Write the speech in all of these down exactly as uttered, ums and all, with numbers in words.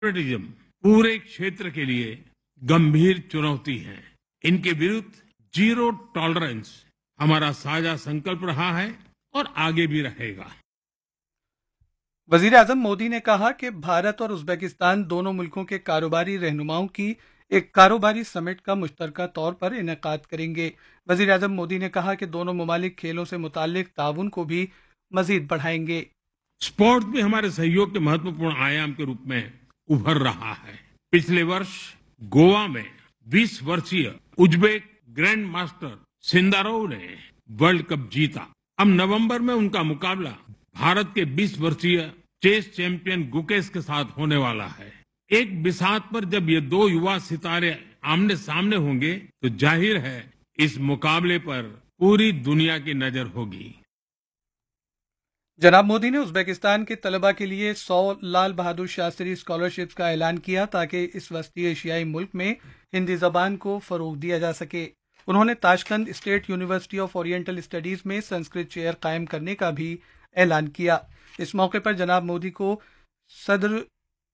Terrorism पूरे क्षेत्र के लिए गंभीर चुनौती है। इनके विरुद्ध जीरो टॉलरेंस हमारा साझा संकल्प रहा है और आगे भी रहेगा। वजीर आजम मोदी ने कहा कि भारत और उज्बेकिस्तान दोनों मुल्कों के कारोबारी रहनुमाओं की एक कारोबारी समिट का मुश्तरका तौर पर इनेकाद करेंगे। वजीर आजम मोदी ने कहा कि दोनों ममालिक खेलों से मुतालिक ताउन को भी मजीद बढ़ाएंगे। स्पोर्ट्स भी हमारे सहयोग के महत्वपूर्ण आयाम के रूप में उभर रहा है। पिछले वर्ष गोवा में बीस वर्षीय उज्बेक ग्रैंड मास्टर सिंदारोव ने वर्ल्ड कप जीता। अब नवंबर में उनका मुकाबला भारत के बीस वर्षीय चेस चैंपियन गुकेश के साथ होने वाला है। एक बिसात पर जब ये दो युवा सितारे आमने सामने होंगे तो जाहिर है इस मुकाबले पर पूरी दुनिया की नजर होगी। जनाब मोदी ने उज्बेकिस्तान के तलबा के लिए सौ लाल बहादुर शास्त्री स्कॉलरशिप्स का ऐलान किया ताकि इस वस्ती एशियाई मुल्क में हिंदी जबान को फरोग दिया जा सके। उन्होंने Tashkent state university of oriental studies में संस्कृत चेयर कायम करने का भी ऐलान किया। इस मौके पर जनाब मोदी को सदर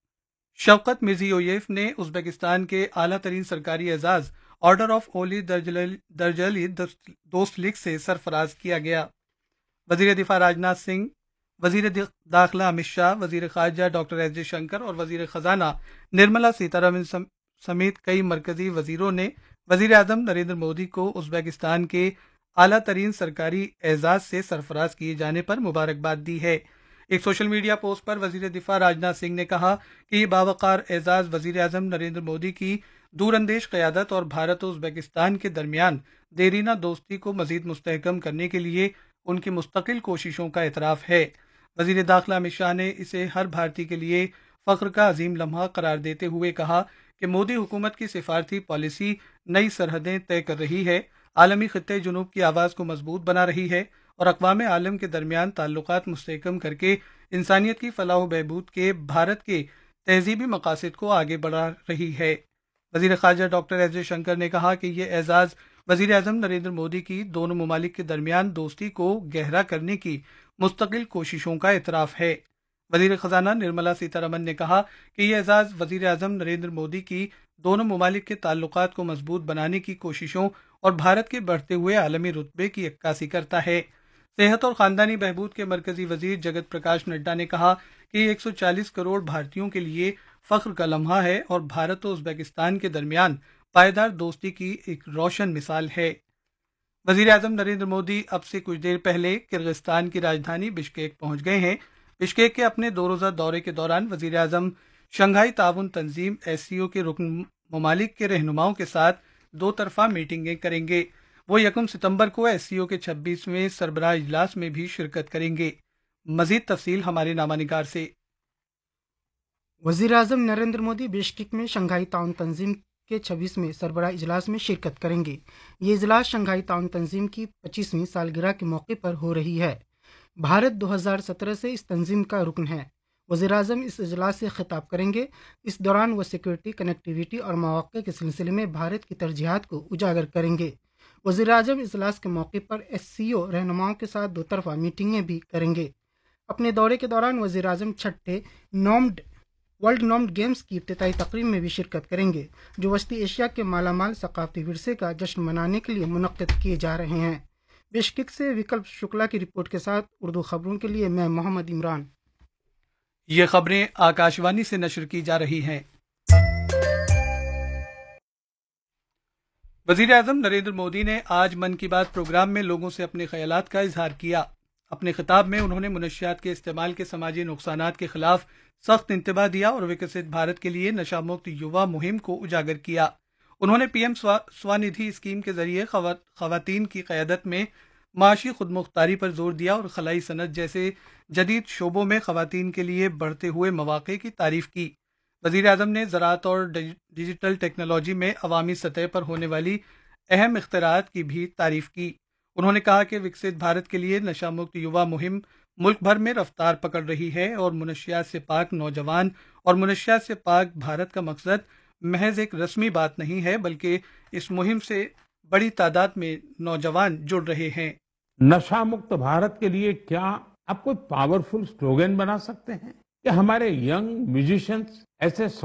शौकत मिर्जियोयेव ने उज्बेकिस्तान के आला तरीन सरकारी एजाज ऑर्डर ऑफ ओली दर्जली दोस्तलिक से सरफराज किया गया। वजीर दिफा राजनाथ सिंह, वजीर दाखिला अमित शाह, वजीर खारजा डॉक्टर एस जयशंकर और वजीर खजाना निर्मला सीतारमण समेत कई मरकजी वजीरों ने वजीर आजम नरेंद्र मोदी को उज्बेकिस्तान के आला तरीन सरकारी एजाज से सरफराज किए जाने पर मुबारकबाद दी है। एक सोशल मीडिया पोस्ट पर वजीर दिफा राजनाथ सिंह ने कहा कि ये बावकार एजाज वजीर आजम नरेंद्र मोदी की दूरंदेश क़यादत और भारत और उज्बेकिस्तान के दरमियान देरीना दोस्ती को मजीद मुस्तहकम करने के लिए उनकी मुस्तकिल कोशिशों का एतराफ़ है। वजीर दाखिला अमित शाह ने इसे हर भारतीय के लिए फ़ख्र का अजीम लम्हा करार देते हुए कहा कि मोदी हुकूमत की सिफारती पॉलिसी नई सरहदें तय कर रही है, आलमी खित्ते जुनूब की आवाज़ को मजबूत बना रही है और अक़वाम आलम के दरमियान ताल्लुकात मुस्तहकम करके इंसानियत की फलाह व बहबूद के भारत के तहजीबी मकासद को आगे बढ़ा रही है। वज़ीर ख़ारजा डॉक्टर एस जयशंकर ने कहा कि ये एजाज़ वज़ीर आज़म नरेंद्र मोदी की दोनों ममालिक के दरमियान दोस्ती को गहरा करने की मुस्तकिल कोशिशों का एतराफ़ है। वज़ीर ख़जाना निर्मला सीतारमण ने कहा कि ये एजाज़ वज़ीर आज़म नरेंद्र मोदी की दोनों ममालिक के ताल्लुकात को मजबूत बनाने की कोशिशों और भारत के बढ़ते हुए आलमी रुतबे की अक्कासी करता है। सेहत और ख़ानदानी बहबूद के मरकजी वज़ीर जगत प्रकाश नड्डा ने कहा कि एक सौ चालीस करोड़ भारतीयों के लिए फ़ख्र का लम्हा है और भारत और उज़्बेकिस्तान के दरमियान पायदार दोस्ती की एक रोशन मिसाल है। वज़ीर आज़म नरेंद्र मोदी अब से कुछ देर पहले किर्गिस्तान की राजधानी बिश्केक पहुंच गए हैं। बिश्केक के अपने दो रोज़ा दौरे के दौरान वज़ीर आज़म शंघाई ताउन तंजीम एस सी ओ के रुकन ममालिक के रहनुमाओं के साथ दो तरफा मीटिंगें करेंगे। वो यकम सितंबर को एस सी ओ के छब्बीसवें सरबराह इजलास में भी शिरकत करेंगे। मजीद तफसील हमारे नामानिगार से। वज़ीर आज़म नरेंद्र मोदी बिश्केक में शंघाई ताउन तंजीम के छब्बीसवें सरबराह इजलास में शिरकत करेंगे। ये इजलास शंघाई ताउन तंजीम की पच्चीसवीं सालगिरह के मौके पर हो रही है। भारत दो हज़ार सत्रह से इस तंजीम का रुकन है। वज़ीर आज़म इस इजलास से खिताब करेंगे। इस दौरान वो सिक्योरिटी, कनेक्टिविटी और मौक़े के सिलसिले में भारत की तरजीहात को उजागर करेंगे। वज़ीर आज़म इजलास के मौके पर एस सी ओ रहनुमाओं के साथ दो तरफा मीटिंगें भी करेंगे। अपने दौरे के दौरान वज़ीर आज़म छठे नॉम्ड वर्ल्ड नॉम्ड गेम्स की इफ्तिताई तकरीब में भी शिरकत करेंगे, जो वस्ती एशिया के मालामाल सकाफती विरसे का जश्न मनाने के लिए मुनक्किद किए जा रहे हैं। बिश्केक से विकल्प शुक्ला की रिपोर्ट के साथ उर्दू खबरों के लिए मैं मोहम्मद इमरान। ये खबरें आकाशवाणी से नशर की जा रही हैं। वज़ीर आज़म नरेंद्र मोदी ने आज मन की बात प्रोग्राम में लोगों से अपने ख्यालात का इजहार किया। अपने खिताब में उन्होंने मुनशियात के इस्तेमाल के समाजी नुकसानात के खिलाफ सख्त इंतबाह दिया और विकसित भारत के लिए नशा मुक्त युवा मुहिम को उजागर किया। उन्होंने पीएम स्वनिधि स्कीम के जरिए खवातीन की क़यादत में माशी खुदमुख्तारी पर जोर दिया और खलाई सनत जैसे जदीद शोबों में खवातीन के लिए बढ़ते हुए मौक़े की तारीफ की। वज़ीर आज़म ने ज़राअत और डिजिटल टेक्नोलॉजी में अवामी सतह पर होने वाली अहम इख्तिराअत की भी तारीफ की। उन्होंने कहा कि विकसित भारत के लिए नशा मुक्त युवा मुहिम मुल्क भर में रफ्तार पकड़ रही है और मुनशियात से पाक नौजवान और मुनशियात से पाक भारत का मकसद महज एक रस्मी बात नहीं है, बल्कि इस मुहिम से बड़ी तादाद में नौजवान जुड़ रहे हैं। नशा मुक्त भारत के लिए क्या आप कोई पावरफुल स्लोगन बना सकते हैं? کہ ہمارے ینگ میوزیشینز ایسے